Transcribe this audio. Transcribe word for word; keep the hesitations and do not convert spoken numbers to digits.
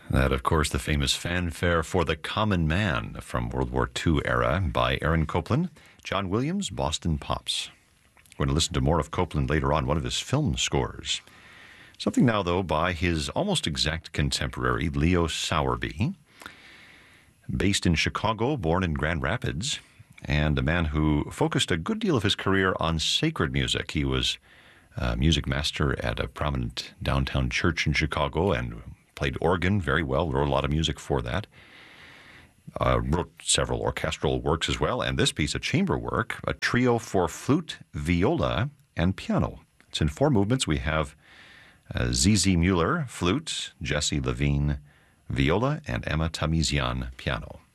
That, of course, the famous fanfare for the Common Man from World War Two era by Aaron Copland, John Williams, Boston Pops. We're going to listen to more of Copland later on, one of his film scores. Something now, though, by his almost exact contemporary, Leo Sowerby. Based in Chicago, born in Grand Rapids, and a man who focused a good deal of his career on sacred music. He was a music master at a prominent downtown church in Chicago and played organ very well, wrote a lot of music for that. Uh, wrote several orchestral works as well, and this piece, a chamber work, a trio for flute, viola, and piano. It's in four movements. We have uh, Zizi Mueller, flute, Jesse Levine, viola, and Emma Tamizian, piano.